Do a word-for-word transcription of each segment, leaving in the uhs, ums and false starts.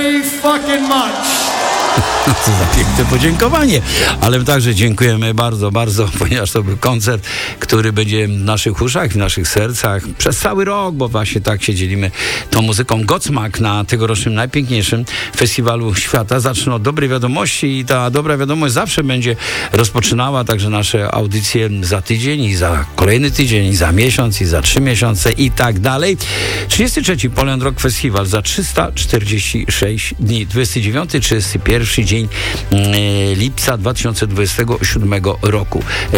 very fucking much. Co za piękne podziękowanie. Ale także dziękujemy bardzo, bardzo, ponieważ to był koncert, który będzie w naszych uszach, w naszych sercach przez cały rok, bo właśnie tak się dzielimy tą muzyką. Godsmack na tegorocznym najpiękniejszym festiwalu świata zacznie od dobrej wiadomości i ta dobra wiadomość zawsze będzie rozpoczynała także nasze audycje za tydzień i za kolejny tydzień, i za miesiąc, i za trzy miesiące i tak dalej. trzydziesty trzeci Poland Rock Festival za trzysta czterdzieści sześć dni. dwudziesty dziewiąty trzydziesty pierwszy dzień e, lipca dwa tysiące dwudziestego siódmego roku. E,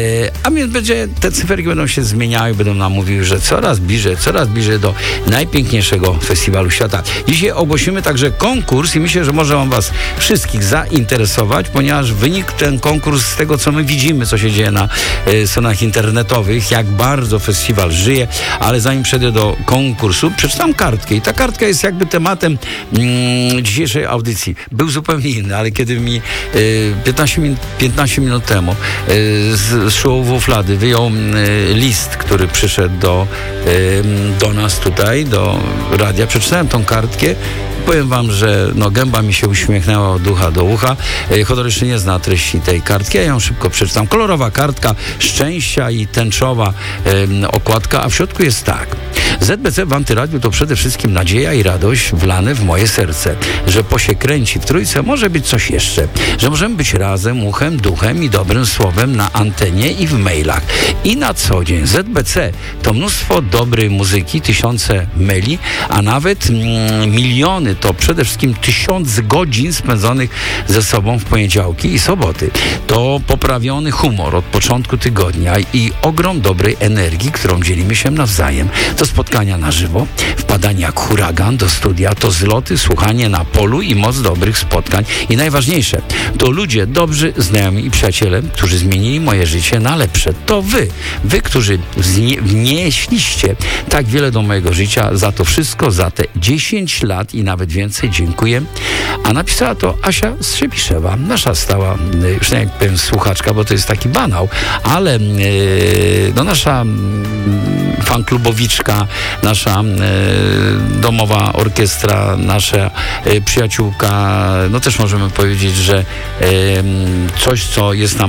a więc będzie, te cyferki będą się zmieniały, będą nam mówiły, że coraz bliżej, coraz bliżej do najpiękniejszego festiwalu świata. Dzisiaj ogłosimy także konkurs i myślę, że może on was wszystkich zainteresować, ponieważ wynik ten konkurs z tego, co my widzimy, co się dzieje na e, stronach internetowych, jak bardzo festiwal żyje, ale zanim przejdę do konkursu, przeczytam kartkę i ta kartka jest jakby tematem mm, dzisiejszej audycji. Był zupełnie inny, ale kiedy mi y, piętnaście, min, piętnaście minut temu y, z, z show Wuflady wyjął y, list, który przyszedł do, y, do nas tutaj, do radia, przeczytałem tą kartkę. Powiem wam, że no, gęba mi się uśmiechnęła od ucha do ucha. Y, Chodor jeszcze nie zna treści tej kartki, ja ją szybko przeczytam. Kolorowa kartka szczęścia i tęczowa y, okładka, a w środku jest tak. Z B C w Antyradiu to przede wszystkim nadzieja i radość wlane w moje serce, że po się kręci w trójce może być coś jeszcze, że możemy być razem, uchem, duchem i dobrym słowem na antenie i w mailach. I na co dzień. Z B C to mnóstwo dobrej muzyki, tysiące maili, a nawet mm, miliony to przede wszystkim tysiąc godzin spędzonych ze sobą w poniedziałki i soboty. To poprawiony humor od początku tygodnia i ogrom dobrej energii, którą dzielimy się nawzajem. To spotkania na żywo, wpadanie jak huragan do studia, to zloty, słuchanie na polu i moc dobrych spotkań. I najważniejsze, to ludzie dobrzy, znajomi i przyjaciele, którzy zmienili moje życie na lepsze. To wy, wy, którzy wznie, wnieśliście tak wiele do mojego życia. Za to wszystko, za te dziesięć lat i nawet więcej dziękuję. A napisała to Asia Strzebiszewa, nasza stała, już nie powiem słuchaczka, bo to jest taki banał, ale yy, no nasza yy, fanklubowiczka, nasza yy, domowa orkiestra, nasza yy, przyjaciółka, no też możemy powiedzieć, że yy, coś, co jest nam